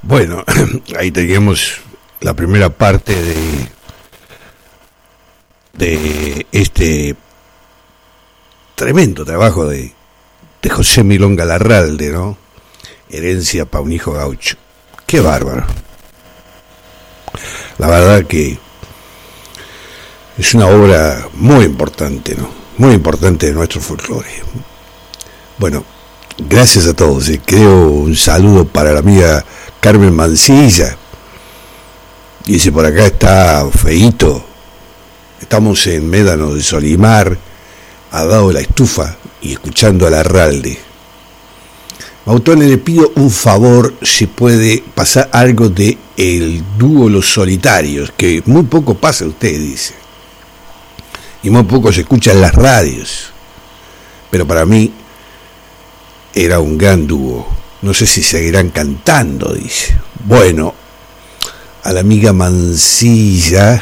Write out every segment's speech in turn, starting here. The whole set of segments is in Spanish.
Bueno, ahí teníamos la primera parte de este tremendo trabajo de José Milonga Larralde, ¿no? Herencia pa' un hijo gaucho. Qué bárbaro. La verdad que es una obra muy importante, ¿no? Muy importante de nuestro folclore. Bueno, gracias a todos. Creo un saludo para la amiga Carmen Mancilla. Dice, por acá está feíto. Estamos en Médano de Solimar, al lado de la estufa y escuchando a Larralde. Mautone, le pido un favor, si puede pasar algo de el dúo Los Solitarios, que muy poco pasa, usted dice, y muy poco se escucha en las radios, pero para mí era un gran dúo. No sé si seguirán cantando, dice. Bueno, a la amiga Mancilla,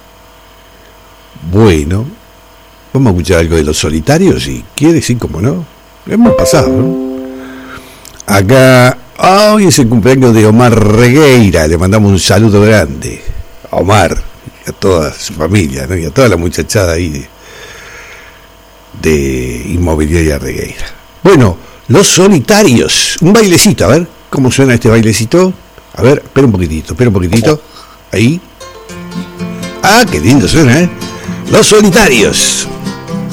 bueno, vamos a escuchar algo de Los Solitarios, si quiere, sí, como no. Hemos pasado, ¿no? Acá, hoy es el cumpleaños de Omar Regueira, le mandamos un saludo grande a Omar y a toda su familia, ¿no? Y a toda la muchachada ahí de Inmobiliaria Regueira. Bueno, Los Solitarios, un bailecito, a ver cómo suena este bailecito. A ver, espera un poquitito, ahí. Ah, qué lindo suena, ¿eh? Los Solitarios.